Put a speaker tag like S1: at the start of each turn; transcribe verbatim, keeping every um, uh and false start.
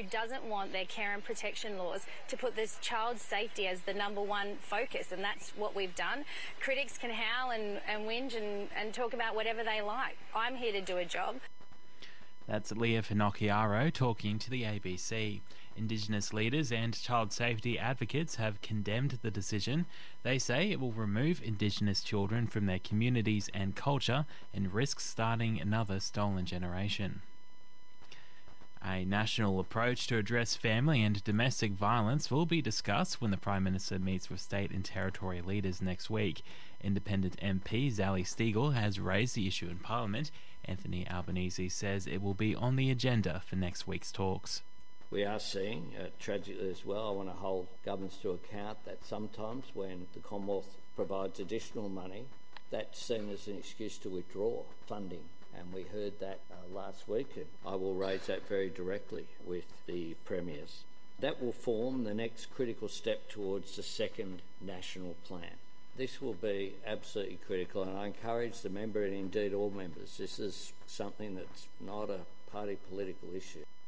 S1: who doesn't want their care and protection laws to put this child's safety as the number one focus, and that's what we've done. Critics can howl and, and whinge and, and talk about whatever they like. I'm here to do a job.
S2: That's Leah Finocchiaro talking to the A B C. Indigenous leaders and child safety advocates have condemned the decision. They say it will remove Indigenous children from their communities and culture and risk starting another stolen generation. A national approach to address family and domestic violence will be discussed when the Prime Minister meets with state and territory leaders next week. Independent M P Zali Steggall has raised the issue in Parliament. Anthony Albanese says it will be on the agenda for next week's talks.
S3: We are seeing, uh, tragically as well, I want to hold governments to account that sometimes when the Commonwealth provides additional money, that's seen as an excuse to withdraw funding. And we heard that uh, last week, and I will raise that very directly with the premiers. That will form the next critical step towards the second national plan. This will be absolutely critical, and I encourage the member and indeed all members. This is something that's not a party political issue.